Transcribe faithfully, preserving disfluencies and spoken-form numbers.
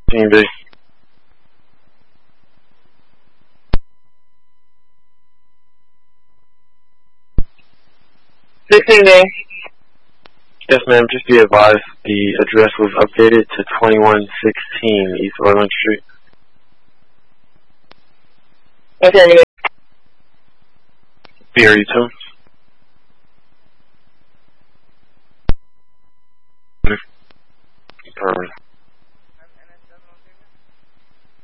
Team B. sixteen B. Yes, ma'am. Just be advised the address was updated to twenty-one sixteen East Orland Street. Okay, B R U two.